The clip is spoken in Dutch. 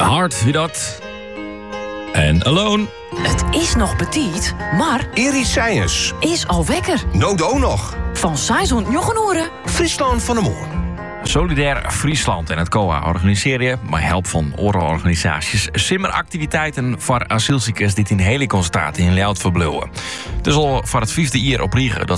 Hard, wie dat? En Alone. Het is nog petit, maar Iris Science. is al wekker. Nodo nog. Van Saison Joggenoeren. Friesland van de Moor. Solidair Friesland en het COA organiseren met hulp van organisaties simmeractiviteiten voor asielzoekers die in helikon staat in Leeuwarden verblijven. Het is al voor het 5e jaar op Riegen dat